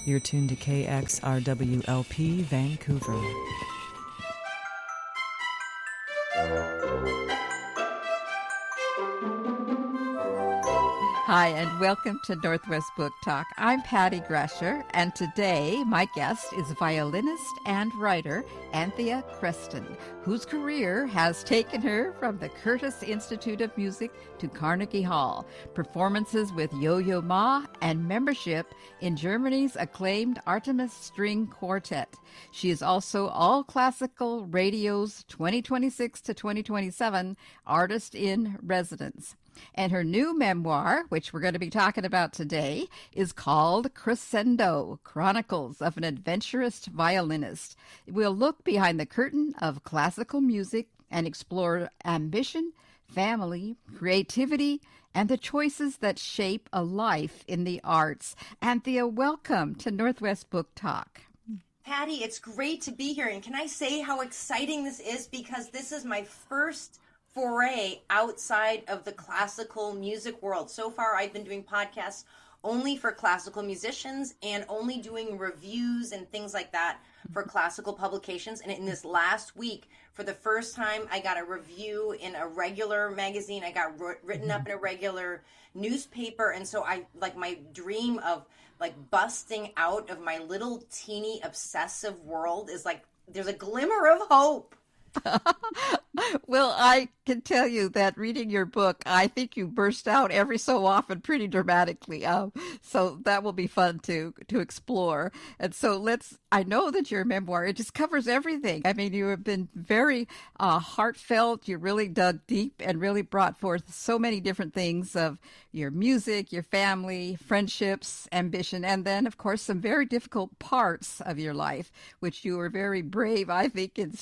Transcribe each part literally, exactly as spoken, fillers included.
You're tuned to K X R W L P Vancouver. Hi, and welcome to Northwest Book Talk. I'm Patty Grasher, and today my guest is violinist and writer Anthea Creston, whose career has taken her from the Curtis Institute of Music to Carnegie Hall, performances with Yo-Yo Ma, and membership in Germany's acclaimed Artemis String Quartet. She is also All Classical Radio's twenty twenty-six to twenty twenty-seven Artist in Residence. And her new memoir, which we're going to be talking about today, is called Crescendo, Chronicles of an Adventurous Violinist. We'll look behind the curtain of classical music and explore ambition, family, creativity, and the choices that shape a life in the arts. Anthea, welcome to Northwest Book Talk. Patty, it's great to be here. And can I say how exciting this is? Because this is my first foray outside of the classical music world. So far, I've been doing podcasts only for classical musicians and only doing reviews and things like that for classical publications. And in this last week, for the first time, I got a review in a regular magazine. I got written up in a regular newspaper. And so I, like, my dream of like busting out of my little teeny obsessive world is like, there's a glimmer of hope. Well, I can tell you that reading your book, I think you burst out every so often pretty dramatically. Um, so that will be fun to to explore. And so let's, I know that your memoir, it just covers everything. I mean, you have been very uh, heartfelt. You really dug deep and really brought forth so many different things of your music, your family, friendships, ambition, and then, of course, some very difficult parts of your life, which you were very brave, I think, in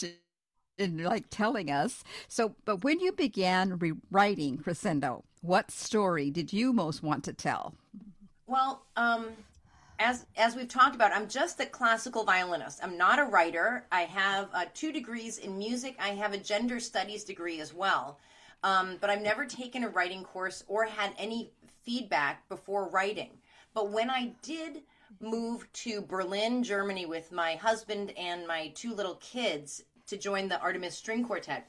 in like telling us. So, but when you began rewriting Crescendo, what story did you most want to tell? Well, um, as as we've talked about, I'm just a classical violinist. I'm not a writer. I have uh, two degrees in music. I have a gender studies degree as well. Um, but I've never taken a writing course or had any feedback before writing. But when I did move to Berlin, Germany with my husband and my two little kids to join the Artemis String Quartet,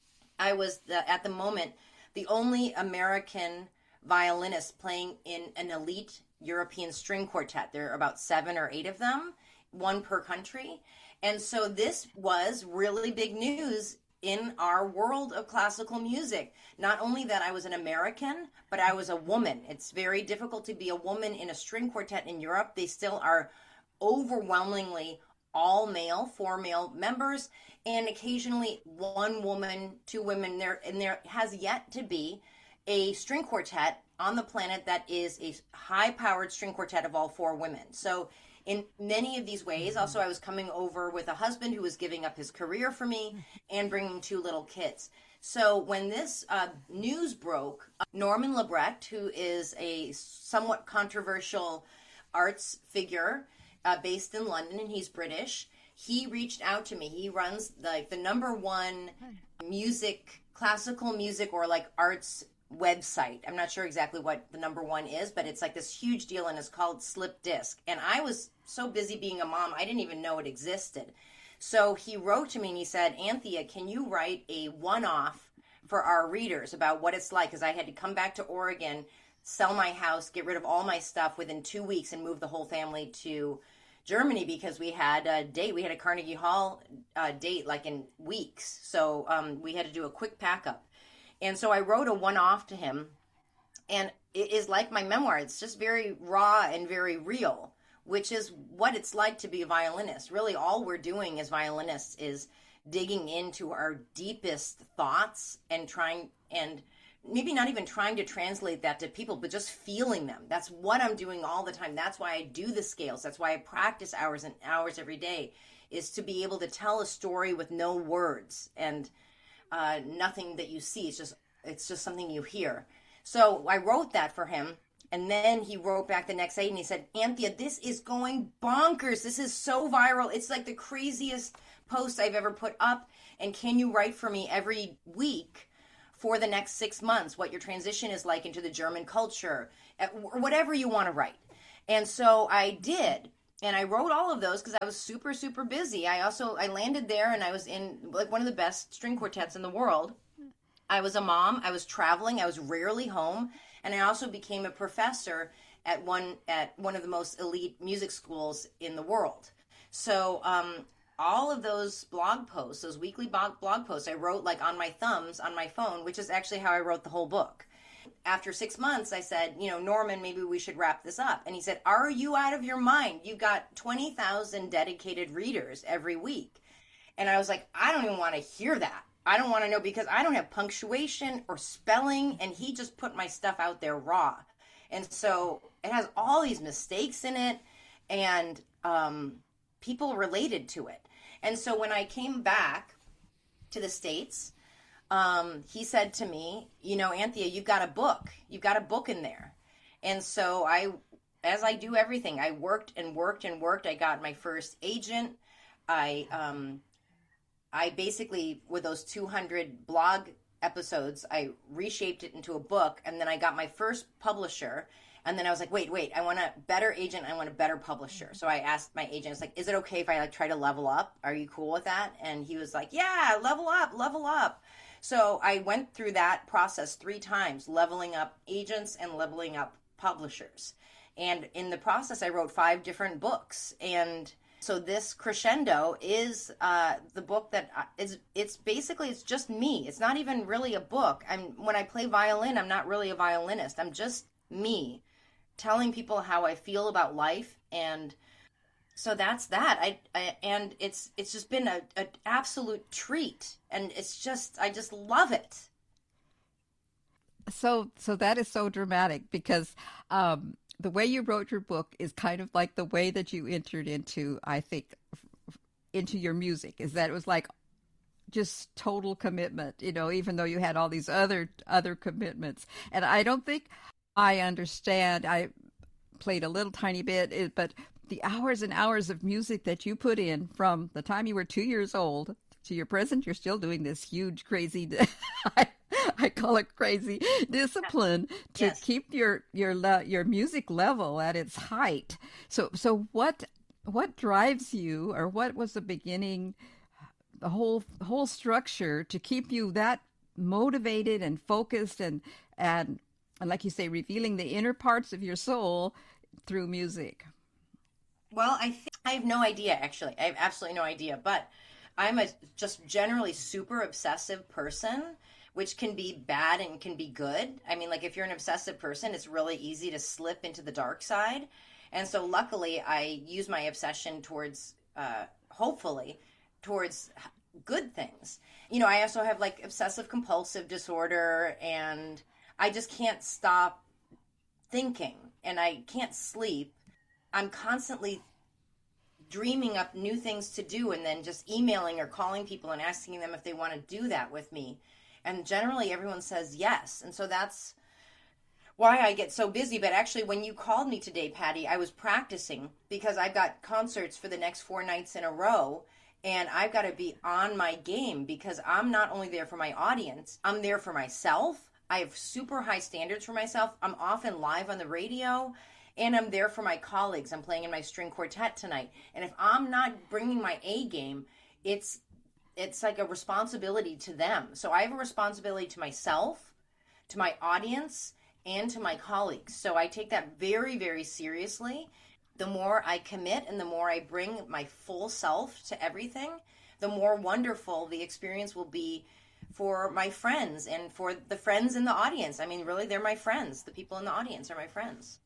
I was the, at the moment the only American violinist playing in an elite European string quartet. There are about seven or eight of them, one per country. And so this was really big news in our world of classical music. Not only that I was an American, but I was a woman. It's very difficult to be a woman in a string quartet in Europe. They still are overwhelmingly all male, four male members, and occasionally one woman, two women. There and there has yet to be a string quartet on the planet that is a high-powered string quartet of all four women. So in many of these ways, also I was coming over with a husband who was giving up his career for me and bringing two little kids. So when this uh, news broke, Norman Lebrecht, who is a somewhat controversial arts figure, Uh, based in London, and he's British, he reached out to me. He runs like the number one music, classical music or like arts website. I'm not sure exactly what the number one is, but it's like this huge deal, and it's called Slip Disc. And I was so busy being a mom, I didn't even know it existed. So he wrote to me and he said, Anthea, can you write a one-off for our readers about what it's like? Because I had to come back to Oregon, sell my house, get rid of all my stuff within two weeks and move the whole family to Germany because we had a date. We had a Carnegie Hall uh, date like in weeks. So um, we had to do a quick pack up. And so I wrote a one-off to him. And it is like my memoir. It's just very raw and very real, which is what it's like to be a violinist. Really, all we're doing as violinists is digging into our deepest thoughts and trying and maybe not even trying to translate that to people, but just feeling them. That's what I'm doing all the time. That's why I do the scales. That's why I practice hours and hours every day, is to be able to tell a story with no words and uh, nothing that you see. It's just, it's just something you hear. So I wrote that for him. And then he wrote back the next day and he said, Anthea, this is going bonkers. This is so viral. It's like the craziest post I've ever put up. And can you write for me every week for the next six months, what your transition is like into the German culture, or whatever you want to write. And so I did. and I wrote all of those because I was super, super busy. I also, I landed there and I was in like one of the best string quartets in the world. I was a mom. I was traveling. I was rarely home. And I also became a professor at one, at one of the most elite music schools in the world. So, um, all of those blog posts, those weekly blog, blog posts, I wrote like on my thumbs on my phone, which is actually how I wrote the whole book. After six months, I said, you know, Norman, maybe we should wrap this up. And he said, are you out of your mind? You've got twenty thousand dedicated readers every week. And I was like, I don't even want to hear that. I don't want to know because I don't have punctuation or spelling. And he just put my stuff out there raw. And so it has all these mistakes in it. And um, people related to it. And so when I came back to the States, Um, he said to me, you know, Anthea, you've got a book. You've got a book in there. And so I, as I do everything, I worked and worked and worked. I got my first agent. I, um, I basically, with those two hundred blog episodes, I reshaped it into a book. And then I got my first publisher. And then I was like, wait, wait, I want a better agent. I want a better publisher. So I asked my agent, it's like, is it okay if I like try to level up? Are you cool with that? And he was like, yeah, level up, level up. So I went through that process three times, leveling up agents and leveling up publishers. And in the process, I wrote five different books. And so this Crescendo is uh, the book that is, it's basically, it's just me. It's not even really a book. I'm when I play violin, I'm not really a violinist. I'm just me telling people how I feel about life. And so that's that. I, I and it's it's just been a, an absolute treat, and it's just I just love it. So so that is so dramatic because um, the way you wrote your book is kind of like the way that you entered into, I think, into your music. Is that it was like just total commitment, you know, even though you had all these other other commitments. And I don't think I understand. I played a little tiny bit, but the hours and hours of music that you put in from the time you were two years old to your present, you're still doing this huge, crazy, I, I call it crazy discipline to Yes. keep your, your, le- your music level at its height. So, so what, what drives you, or what was the beginning, the whole, whole structure to keep you that motivated and focused and, and, and like you say, revealing the inner parts of your soul through music? Well, I think I have no idea, actually. I have absolutely no idea. But I'm a just generally super obsessive person, which can be bad and can be good. I mean, like if you're an obsessive person, it's really easy to slip into the dark side. And so luckily, I use my obsession towards, uh, hopefully, towards good things. You know, I also have like obsessive compulsive disorder, and I just can't stop thinking, and I can't sleep. I'm constantly dreaming up new things to do and then just emailing or calling people and asking them if they want to do that with me. And generally everyone says yes. And so that's why I get so busy. But actually, when you called me today, Patty, I was practicing because I've got concerts for the next four nights in a row. And I've got to be on my game because I'm not only there for my audience, I'm there for myself. I have super high standards for myself. I'm often live on the radio. And I'm there for my colleagues. I'm playing in my string quartet tonight. And if I'm not bringing my A game, it's it's like a responsibility to them. So I have a responsibility to myself, to my audience, and to my colleagues. So I take that very, very seriously. The more I commit and the more I bring my full self to everything, the more wonderful the experience will be for my friends and for the friends in the audience. I mean, really, they're my friends. The people in the audience are my friends.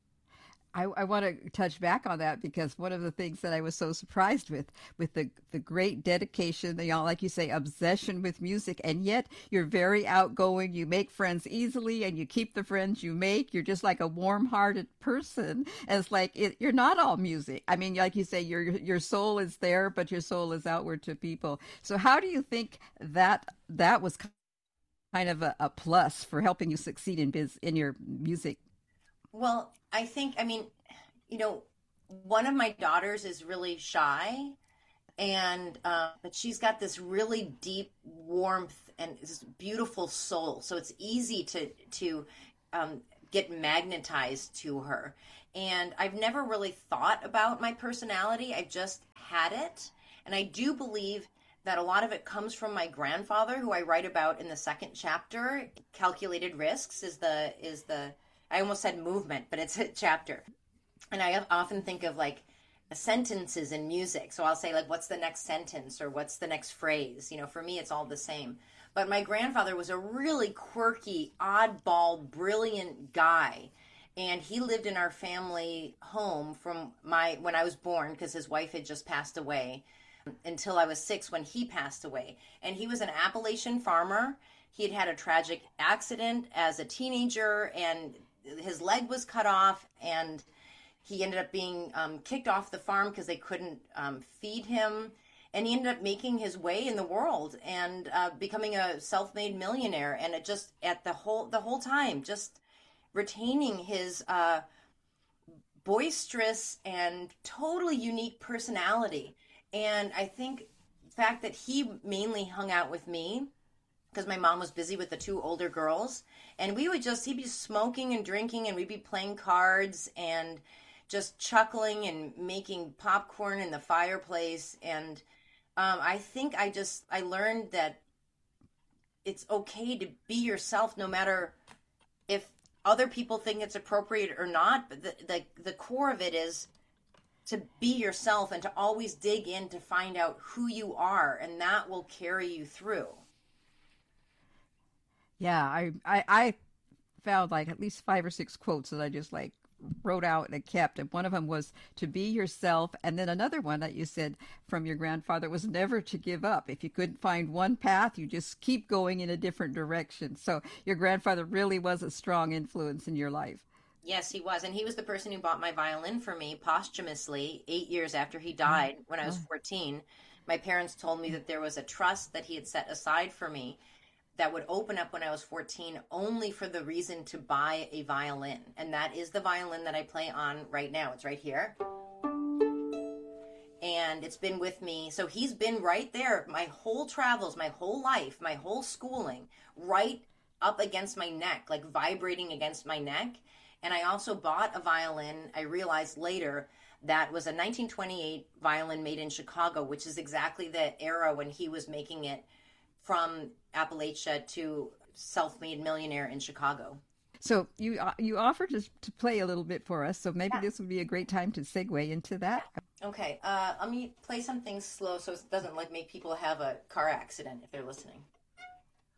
I, I want to touch back on that because one of the things that I was so surprised with, with the the great dedication, the, you know, like you say, obsession with music, and yet you're very outgoing. You make friends easily, and you keep the friends you make. You're just like a warm-hearted person. And it's like it, you're not all music. I mean, like you say, your your soul is there, but your soul is outward to people. So how do you think that that was kind of a, a plus for helping you succeed in biz in your music? Well, I think, I mean, you know, one of my daughters is really shy, and uh, but she's got this really deep warmth and this beautiful soul. So it's easy to to um, get magnetized to her. And I've never really thought about my personality. I've just had it. And I do believe that a lot of it comes from my grandfather, who I write about in the second chapter. Calculated Risks is the, is the, I almost said movement, but it's a chapter. And I often think of like sentences in music. So I'll say like, what's the next sentence or what's the next phrase? You know, for me, it's all the same. But my grandfather was a really quirky, oddball, brilliant guy. And he lived in our family home from my, when I was born, because his wife had just passed away, until I was six when he passed away. And he was an Appalachian farmer. He had had a tragic accident as a teenager, and his leg was cut off, and he ended up being um, kicked off the farm because they couldn't um, feed him. And he ended up making his way in the world and uh, becoming a self-made millionaire. And it just, at the whole, the whole time, just retaining his uh, boisterous and totally unique personality. And I think the fact that he mainly hung out with me, because my mom was busy with the two older girls, and we would just, he'd be smoking and drinking, and we'd be playing cards and just chuckling and making popcorn in the fireplace. And um, I think I just, I learned that it's okay to be yourself, no matter if other people think it's appropriate or not. But the, the, the core of it is to be yourself and to always dig in to find out who you are, and that will carry you through. Yeah, I, I, I found like at least five or six quotes that I just like wrote out and kept. And one of them was to be yourself. And then another one that you said from your grandfather was never to give up. If you couldn't find one path, you just keep going in a different direction. So your grandfather really was a strong influence in your life. Yes, he was. And he was the person who bought my violin for me posthumously eight years after he died when I was fourteen. My parents told me that there was a trust that he had set aside for me that would open up when I was fourteen only for the reason to buy a violin. And that is the violin that I play on right now. It's right here. And it's been with me. So he's been right there my whole travels, my whole life, my whole schooling, right up against my neck, like vibrating against my neck. And I also bought a violin, I realized later, that was a nineteen twenty-eight violin made in Chicago, which is exactly the era when he was making it from Appalachia to self-made millionaire in Chicago. So you uh, you offered to, to play a little bit for us, so maybe Yeah. this would be a great time to segue into that. Okay, uh, let me play something slow so it doesn't like make people have a car accident if they're listening.